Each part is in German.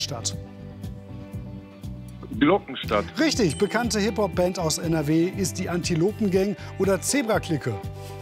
Stadt. Glockenstadt. Richtig, bekannte Hip-Hop-Band aus NRW ist die Antilopen-Gang oder Zebra-Clique.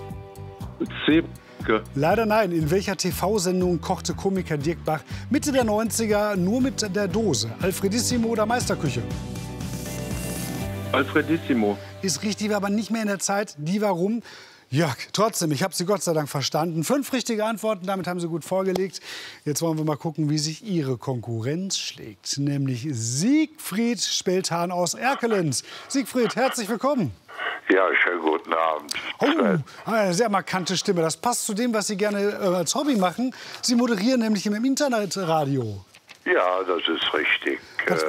Zebra. Leider nein. In welcher TV-Sendung kochte Komiker Dirk Bach Mitte der 90er nur mit der Dose? Alfredissimo oder Meisterküche? Alfredissimo. Ist richtig, aber nicht mehr in der Zeit. Die warum? Jörg, trotzdem, ich habe Sie Gott sei Dank verstanden. 5 richtige Antworten, damit haben Sie gut vorgelegt. Jetzt wollen wir mal gucken, wie sich Ihre Konkurrenz schlägt. Nämlich Siegfried Speltan aus Erkelenz. Siegfried, herzlich willkommen. Ja, schönen guten Abend. Oh, eine sehr markante Stimme. Das passt zu dem, was Sie gerne als Hobby machen. Sie moderieren nämlich im Internetradio. Ja, das ist richtig.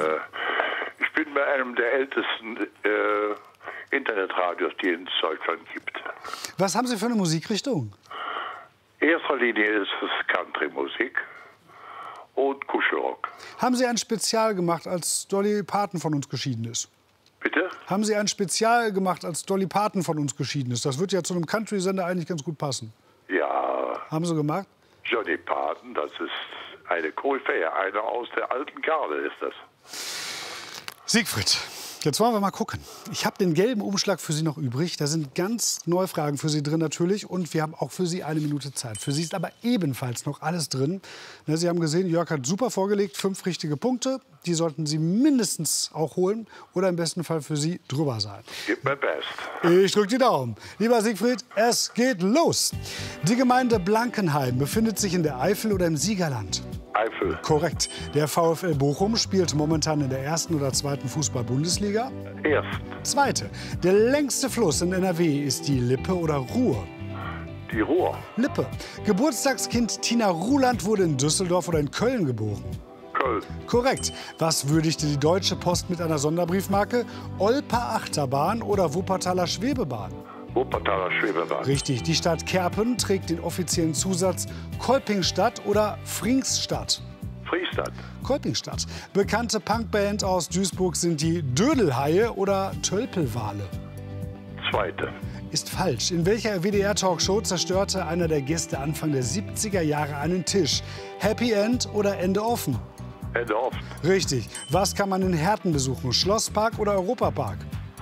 Ich bin bei einem der ältesten Internetradios, die es in Deutschland gibt. Was haben Sie für eine Musikrichtung? In erster Linie ist es Country-Musik und Kuschelrock. Haben Sie ein Spezial gemacht, als Dolly Parton von uns geschieden ist? Bitte? Haben Sie ein Spezial gemacht, als Dolly Parton von uns geschieden ist? Das wird ja zu einem Country-Sender eigentlich ganz gut passen. Ja. Haben Sie gemacht? Johnny Parton, das ist eine Koryphäe, eine aus der alten Garde ist das. Siegfried, jetzt wollen wir mal gucken. Ich habe den gelben Umschlag für Sie noch übrig. Da sind ganz neue Fragen für Sie drin natürlich. Und wir haben auch für Sie 1 Minute Zeit. Für Sie ist aber ebenfalls noch alles drin. Sie haben gesehen, Jörg hat super vorgelegt. 5 richtige Punkte. Die sollten Sie mindestens auch holen. Oder im besten Fall für Sie drüber sein. Gib mir best. Ich drücke die Daumen. Lieber Siegfried, es geht los. Die Gemeinde Blankenheim befindet sich in der Eifel oder im Siegerland? Eifel. Korrekt. Der VfL Bochum spielt momentan in der 1. oder 2. Fußball-Bundesliga? Erst. 2. Der längste Fluss in NRW ist die Lippe oder Ruhr? Die Ruhr. Lippe. Geburtstagskind Tina Ruland wurde in Düsseldorf oder in Köln geboren? Köln. Korrekt. Was würdigte die Deutsche Post mit einer Sonderbriefmarke? Olper Achterbahn oder Wuppertaler Schwebebahn? Wuppertaler Schwebebahn. Richtig. Die Stadt Kerpen trägt den offiziellen Zusatz Kolpingstadt oder Pfingststadt? Friestadt. Kolpingstadt. Bekannte Punkband aus Duisburg sind die Dödelhaie oder Tölpelwale? 2. Ist falsch. In welcher WDR-Talkshow zerstörte einer der Gäste Anfang der 70er Jahre einen Tisch? Happy End oder Ende offen? Ende offen. Richtig. Was kann man in Herten besuchen? Schlosspark oder Europapark?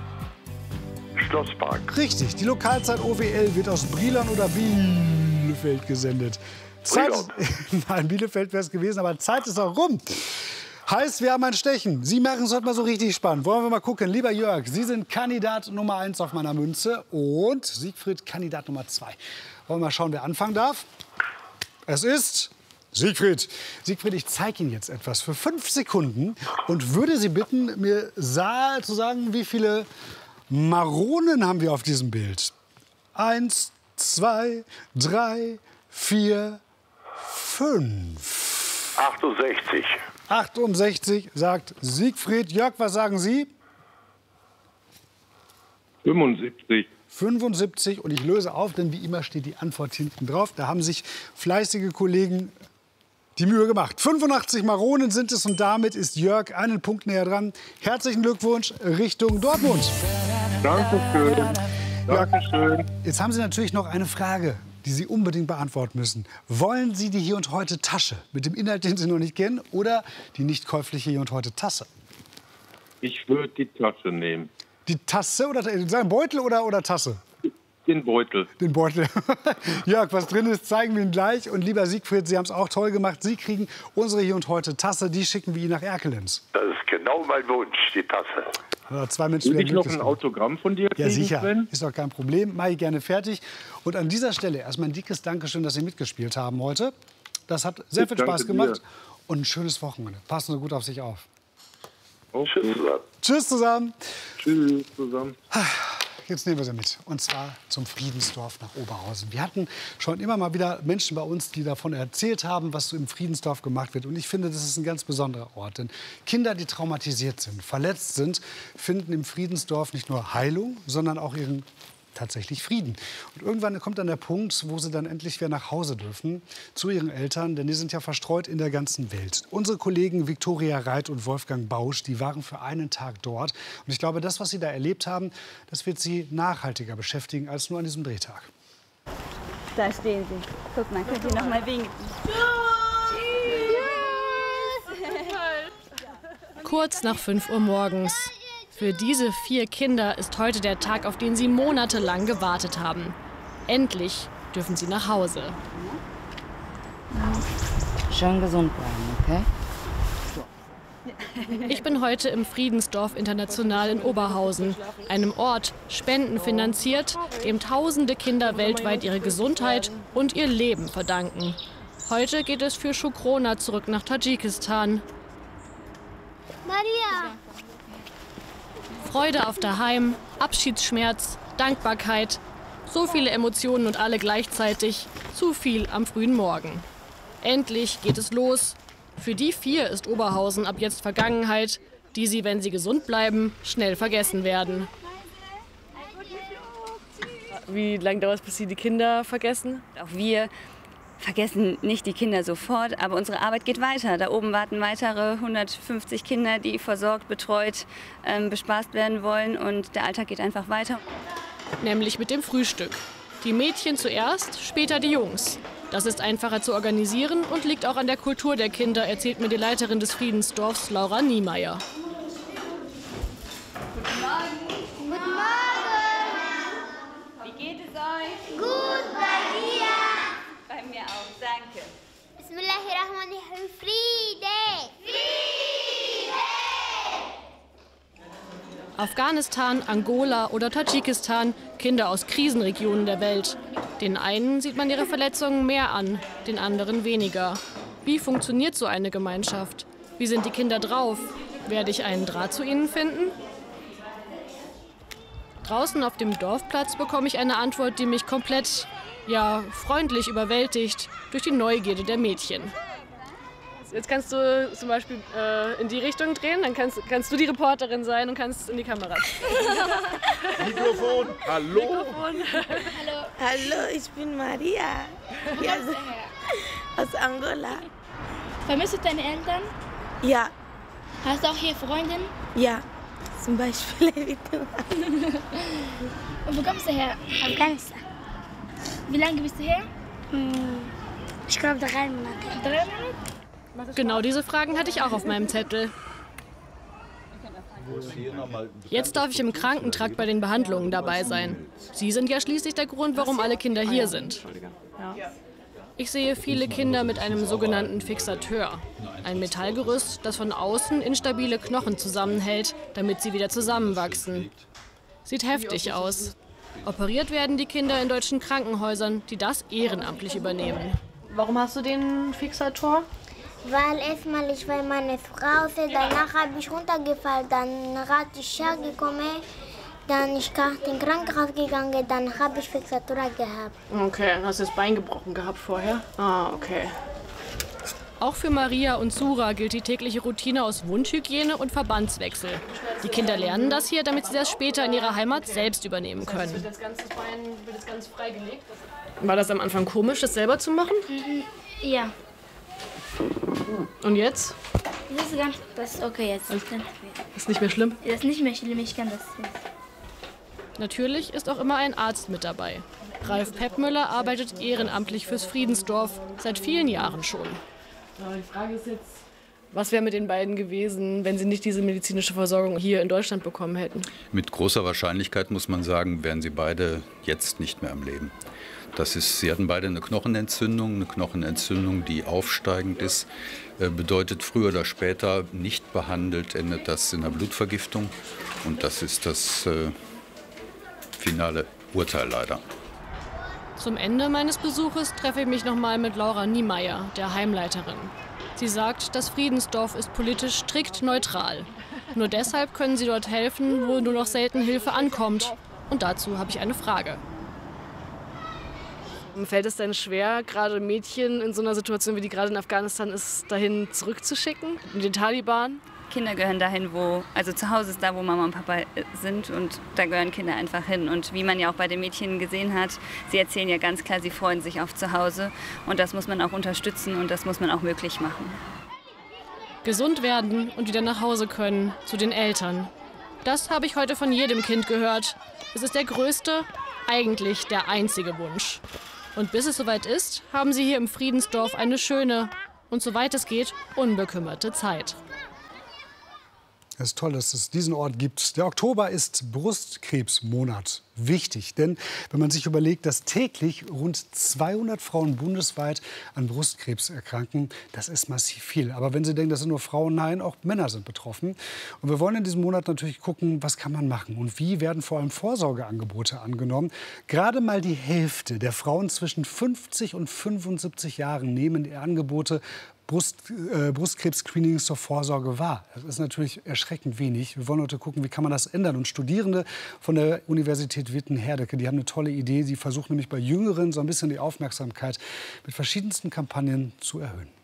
Schlosspark. Richtig. Die Lokalzeit OWL wird aus Brilon oder Bielefeld gesendet. Brilon. Nein, Bielefeld wäre es gewesen, aber Zeit ist auch rum. Heißt, wir haben ein Stechen. Sie machen es heute mal so richtig spannend. Wollen wir mal gucken. Lieber Jörg, Sie sind Kandidat Nummer 1 auf meiner Münze und Siegfried Kandidat Nummer 2. Wollen wir mal schauen, wer anfangen darf? Es ist Siegfried. Siegfried, ich zeige Ihnen jetzt etwas für 5 Sekunden und würde Sie bitten, mir zu sagen, wie viele Maronen haben wir auf diesem Bild? 1, 2, 3, 4, 5. 68. 68 sagt Siegfried. Jörg, was sagen Sie? 75. 75 und ich löse auf, denn wie immer steht die Antwort hinten drauf. Da haben sich fleißige Kollegen die Mühe gemacht. 85 Maronen sind es und damit ist Jörg einen Punkt näher dran. Herzlichen Glückwunsch Richtung Dortmund. Dankeschön. Dankeschön. Jetzt haben Sie natürlich noch eine Frage, die Sie unbedingt beantworten müssen. Wollen Sie die Hier und Heute Tasche mit dem Inhalt, den Sie noch nicht kennen, oder die nicht käufliche Hier und Heute Tasse? Ich würde die Tasche nehmen. Die Tasse oder sagen Beutel oder Tasse? Den Beutel. Den Beutel. Jörg, was drin ist, zeigen wir Ihnen gleich. Und lieber Siegfried, Sie haben es auch toll gemacht. Sie kriegen unsere Hier und Heute Tasse. Die schicken wir Ihnen nach Erkelenz. Das ist genau mein Wunsch, die Tasse. Also 2 Menschen Würde ich noch glücklich ein sein. Autogramm von dir kriegen, Ja, sicher. Sven? Ist doch kein Problem. Mache ich gerne fertig. Und an dieser Stelle erstmal ein dickes Dankeschön, dass Sie mitgespielt haben heute. Das hat sehr viel danke Spaß gemacht. dir. Und ein schönes Wochenende. Passen Sie gut auf sich auf. Okay. Tschüss zusammen. Tschüss zusammen. Tschüss zusammen. Jetzt nehmen wir Sie mit, und zwar zum Friedensdorf nach Oberhausen. Wir hatten schon immer mal wieder Menschen bei uns, die davon erzählt haben, was so im Friedensdorf gemacht wird. Und ich finde, das ist ein ganz besonderer Ort. Denn Kinder, die traumatisiert sind, verletzt sind, finden im Friedensdorf nicht nur Heilung, sondern auch ihren tatsächlich Frieden. Und irgendwann kommt dann der Punkt, wo sie dann endlich wieder nach Hause dürfen, zu ihren Eltern, denn die sind ja verstreut in der ganzen Welt. Unsere Kollegen Viktoria Reit und Wolfgang Bausch, die waren für einen Tag dort. Und ich glaube, das, was sie da erlebt haben, das wird sie nachhaltiger beschäftigen als nur an diesem Drehtag. Da stehen sie. Guck mal, könnt ihr noch mal winken? Tschüss! Kurz nach 5 Uhr morgens. Für diese 4 Kinder ist heute der Tag, auf den sie monatelang gewartet haben. Endlich dürfen sie nach Hause. Schön gesund bleiben, okay? Ich bin heute im Friedensdorf International in Oberhausen, einem Ort, spendenfinanziert, dem tausende Kinder weltweit ihre Gesundheit und ihr Leben verdanken. Heute geht es für Shukrona zurück nach Tadschikistan. Maria! Freude auf daheim, Abschiedsschmerz, Dankbarkeit. So viele Emotionen und alle gleichzeitig. Zu viel am frühen Morgen. Endlich geht es los. Für die 4 ist Oberhausen ab jetzt Vergangenheit, die sie, wenn sie gesund bleiben, schnell vergessen werden. Wie lange dauert es, bis Sie die Kinder vergessen? Auch wir vergessen nicht die Kinder sofort, aber unsere Arbeit geht weiter. Da oben warten weitere 150 Kinder, die versorgt, betreut, bespaßt werden wollen und der Alltag geht einfach weiter. Nämlich mit dem Frühstück. Die Mädchen zuerst, später die Jungs. Das ist einfacher zu organisieren und liegt auch an der Kultur der Kinder, erzählt mir die Leiterin des Friedensdorfs, Laura Niemeyer. Guten Morgen! Guten Morgen! Wie geht es euch? Gut, bei dir! Bei mir auch, danke. Bismillahirrahmanirrahim. Friede! Friede! Afghanistan, Angola oder Tadschikistan, Kinder aus Krisenregionen der Welt. Den einen sieht man ihre Verletzungen mehr an, den anderen weniger. Wie funktioniert so eine Gemeinschaft? Wie sind die Kinder drauf? Werde ich einen Draht zu ihnen finden? Draußen auf dem Dorfplatz bekomme ich eine Antwort, die mich komplett, freundlich überwältigt durch die Neugierde der Mädchen. Jetzt kannst du zum Beispiel in die Richtung drehen, dann kannst du die Reporterin sein und kannst in die Kamera. Mikrofon, hallo. Mikrofon. Hallo, ich bin Maria. Ja, aus Angola. Vermisst du deine Eltern? Ja. Hast du auch hier Freundinnen? Ja, zum Beispiel Eritrea. Und wo kommst du her? Afghanistan. Wie lange bist du her? Ich glaube 3 Monate. 3 Monate? Genau diese Fragen hatte ich auch auf meinem Zettel. Jetzt darf ich im Krankentrakt bei den Behandlungen dabei sein. Sie sind ja schließlich der Grund, warum alle Kinder hier sind. Ich sehe viele Kinder mit einem sogenannten Fixateur. Ein Metallgerüst, das von außen instabile Knochen zusammenhält, damit sie wieder zusammenwachsen. Sieht heftig aus. Operiert werden die Kinder in deutschen Krankenhäusern, die das ehrenamtlich übernehmen. Warum hast du den Fixator? Weil erstmal ich war meine Frau, danach habe ich runtergefallen, dann hatte ich gekommen, dann ich in den Krankenhaus gegangen, dann habe ich Fixatur gehabt. Okay, dann hast du das Bein gebrochen gehabt vorher? Ah, okay. Auch für Maria und Sura gilt die tägliche Routine aus Wundhygiene und Verbandswechsel. Die Kinder lernen das hier, damit sie das später in ihrer Heimat selbst übernehmen können. Wird das Bein ganz freigelegt? War das am Anfang komisch, das selber zu machen? Ja. Und jetzt? Das ist okay jetzt. Ist nicht mehr schlimm? Das ist nicht mehr schlimm, ich kann das jetzt. Natürlich ist auch immer ein Arzt mit dabei. Ralf Peppmüller arbeitet ehrenamtlich fürs Friedensdorf, seit vielen Jahren schon. Die Frage ist jetzt, was wäre mit den beiden gewesen, wenn sie nicht diese medizinische Versorgung hier in Deutschland bekommen hätten? Mit großer Wahrscheinlichkeit, muss man sagen, wären sie beide jetzt nicht mehr am Leben. Sie hatten beide eine Knochenentzündung, die aufsteigend ist. Bedeutet, früher oder später nicht behandelt, endet das in einer Blutvergiftung. Und das ist das finale Urteil leider. Zum Ende meines Besuches treffe ich mich nochmal mit Laura Niemeyer, der Heimleiterin. Sie sagt, das Friedensdorf ist politisch strikt neutral. Nur deshalb können sie dort helfen, wo nur noch selten Hilfe ankommt. Und dazu habe ich eine Frage. Fällt es denn schwer, gerade Mädchen in so einer Situation, wie die gerade in Afghanistan ist, dahin zurückzuschicken, mit den Taliban? Kinder gehören dahin, also zu Hause ist da, wo Mama und Papa sind und da gehören Kinder einfach hin. Und wie man ja auch bei den Mädchen gesehen hat, sie erzählen ja ganz klar, sie freuen sich auf zu Hause und das muss man auch unterstützen und das muss man auch möglich machen. Gesund werden und wieder nach Hause können, zu den Eltern. Das habe ich heute von jedem Kind gehört. Es ist der größte, eigentlich der einzige Wunsch. Und bis es soweit ist, haben sie hier im Friedensdorf eine schöne und soweit es geht, unbekümmerte Zeit. Es ist toll, dass es diesen Ort gibt. Der Oktober ist Brustkrebsmonat. Wichtig, denn wenn man sich überlegt, dass täglich rund 200 Frauen bundesweit an Brustkrebs erkranken, das ist massiv viel. Aber wenn Sie denken, das sind nur Frauen, nein, auch Männer sind betroffen. Und wir wollen in diesem Monat natürlich gucken, was kann man machen und wie werden vor allem Vorsorgeangebote angenommen. Gerade mal die Hälfte der Frauen zwischen 50 und 75 Jahren nehmen die Angebote Brustkrebs-Screenings zur Vorsorge wahr. Das ist natürlich erschreckend wenig. Wir wollen heute gucken, wie kann man das ändern. Und Studierende von der Universität Witten-Herdecke, die haben eine tolle Idee. Sie versuchen nämlich bei Jüngeren so ein bisschen die Aufmerksamkeit mit verschiedensten Kampagnen zu erhöhen.